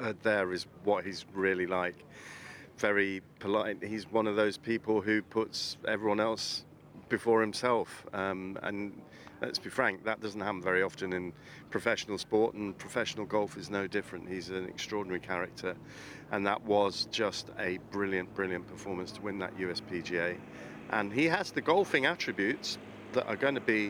heard there is what he's really like. Very polite. He's one of those people who puts everyone else before himself. And let's be frank, that doesn't happen very often in professional sport, and professional golf is no different. He's an extraordinary character, and that was just a brilliant, brilliant performance to win that USPGA. And he has the golfing attributes that are going to be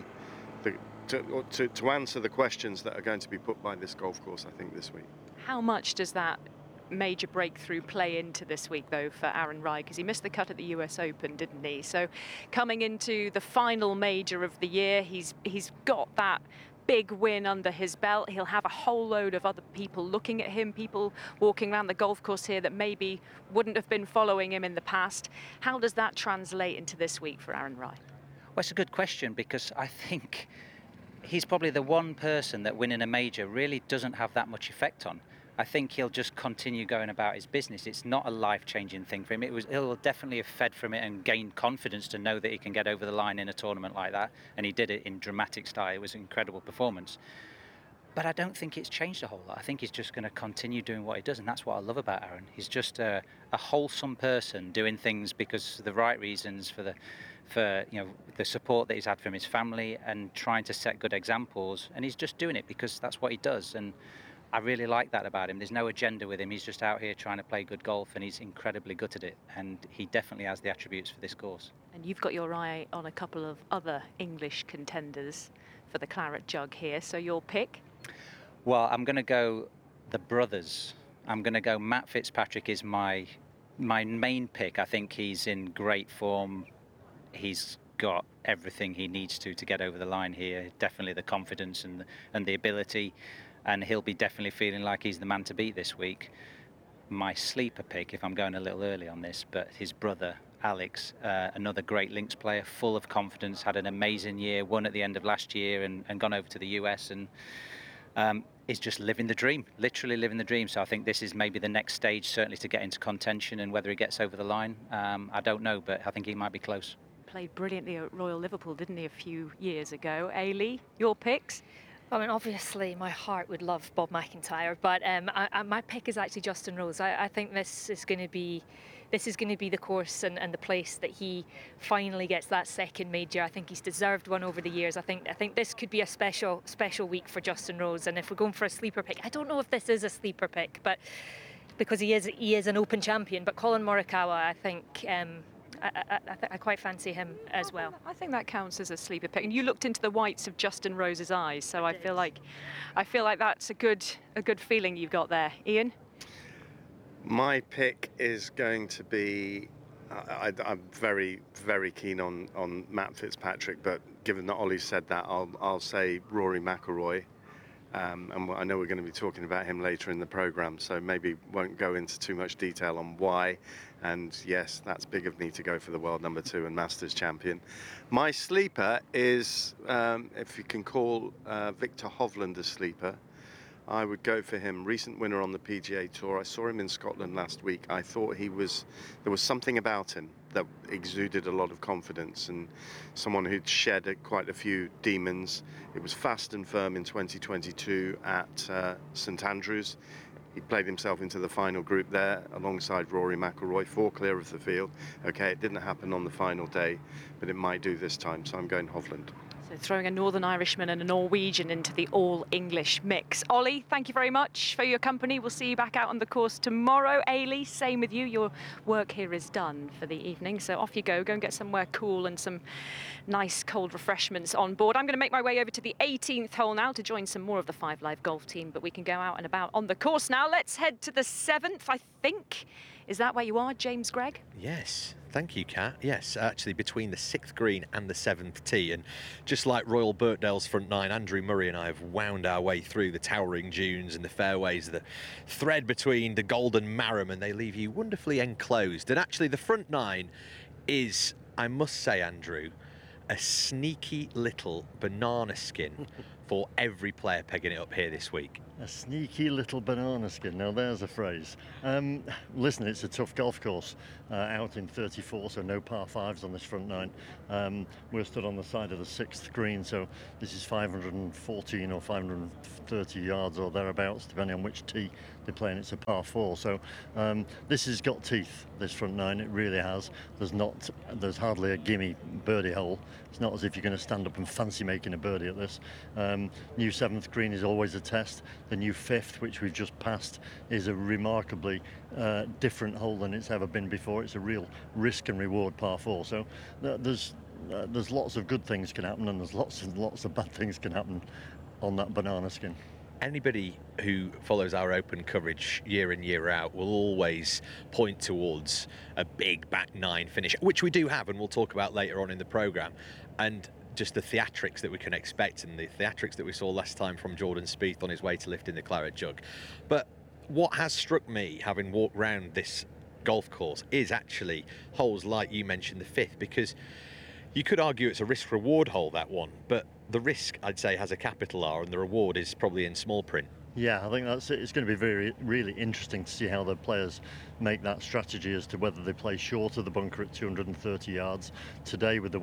to answer the questions that are going to be put by this golf course, I think, this week. How much does that major breakthrough play into this week, though, for Aaron Rai? Because he missed the cut at the US Open, didn't he? So coming into the final major of the year, he's got that big win under his belt. He'll have a whole load of other people looking at him, people walking around the golf course here that maybe wouldn't have been following him in the past. How does that translate into this week for Aaron Rai? Well, it's a good question, because I think he's probably the one person that winning a major really doesn't have that much effect on. I think he'll just continue going about his business. It's not a life-changing thing for him. He'll definitely have fed from it and gained confidence to know that he can get over the line in a tournament like that. And he did it in dramatic style. It was an incredible performance. But I don't think it's changed a whole lot. I think he's just going to continue doing what he does, and that's what I love about Aaron. He's just a wholesome person doing things because of the right reasons, for the support that he's had from his family, and trying to set good examples. And he's just doing it because that's what he does. And I really like that about him. There's no agenda with him. He's just out here trying to play good golf, and he's incredibly good at it. And he definitely has the attributes for this course. And you've got your eye on a couple of other English contenders for the Claret Jug here. So your pick? Well, I'm going to go the brothers. I'm going to go Matt Fitzpatrick is my main pick. I think he's in great form. He's got everything he needs to get over the line here. Definitely the confidence and the ability. And he'll be definitely feeling like he's the man to beat this week. My sleeper pick, if I'm going a little early on this, but his brother, Alex, another great links player, full of confidence, had an amazing year, won at the end of last year and gone over to the US, and is just living the dream, literally living the dream. So I think this is maybe the next stage, certainly to get into contention, and whether he gets over the line, I don't know, but I think he might be close. Played brilliantly at Royal Liverpool, didn't he, a few years ago? Ailey, your picks? I mean, obviously, my heart would love Bob McIntyre, but my pick is actually Justin Rose. I think this is going to be the course and the place that he finally gets that second major. I think he's deserved one over the years. I think this could be a special week for Justin Rose. And if we're going for a sleeper pick, I don't know if this is a sleeper pick, but because he is an Open champion. But Colin Morikawa, I think. I quite fancy him as well. I think that counts as a sleeper pick. And you looked into the whites of Justin Rose's eyes, so I feel like that's a good feeling you've got there. Ian? My pick is going to be. I'm very, very keen on Matt Fitzpatrick, but given that Ollie said that, I'll say Rory McIlroy. And I know we're going to be talking about him later in the programme, so maybe won't go into too much detail on why. And yes, that's big of me to go for the world number 2 and Masters champion. My sleeper is, if you can call Victor Hovland a sleeper, I would go for him. Recent winner on the PGA Tour. I saw him in Scotland last week. I thought there was something about him that exuded a lot of confidence, and someone who'd shed quite a few demons. It was fast and firm in 2022 at St Andrews. He played himself into the final group there alongside Rory McIlroy, 4 clear of the field. Okay, it didn't happen on the final day, but it might do this time, so I'm going Hovland. So throwing a Northern Irishman and a Norwegian into the all-English mix. Ollie, thank you very much for your company. We'll see you back out on the course tomorrow. Ailey, same with you. Your work here is done for the evening, so off you go. Go and get somewhere cool and some nice cold refreshments on board. I'm going to make my way over to the 18th hole now to join some more of the 5 Live golf team, but we can go out and about on the course now. Let's head to the 7th, I think. Is that where you are, James Gregg? Yes, thank you, Kat. Yes, actually between the 6th green and the 7th tee. And just like Royal Birkdale's front 9, Andrew Murray and I have wound our way through the towering dunes and the fairways, the thread between the Golden Marram, and they leave you wonderfully enclosed. And actually the front 9 is, I must say, Andrew, a sneaky little banana skin for every player pegging it up here this week. A sneaky little banana skin. Now there's a phrase. Listen, it's a tough golf course out in 34, so no par fives on this front nine. We're stood on the side of the 6th green, so this is 514 or 530 yards or thereabouts, depending on which tee they're playing. It's a par 4, so this has got teeth, this front nine. It really has. There's hardly a gimme birdie hole. It's not as if you're going to stand up and fancy making a birdie at this. New 7th green is always a test. The new 5th, which we've just passed, is a remarkably different hole than it's ever been before. It's a real risk and reward par 4. So there's lots of good things can happen, and there's lots and lots of bad things can happen on that banana skin. Anybody who follows our Open coverage year in, year out will always point towards a big back nine finish, which we do have, and we'll talk about later on in the programme, and just the theatrics that we can expect, and the theatrics that we saw last time from Jordan Spieth on his way to lifting the Claret Jug. But what has struck me, having walked round this golf course, is actually holes like you mentioned, the 5th, because you could argue it's a risk-reward hole, that one, but the risk, I'd say, has a capital R, and the reward is probably in small print. Yeah, I think that's it. It's going to be really interesting to see how the players make that strategy as to whether they play short of the bunker at 230 yards. Today, with the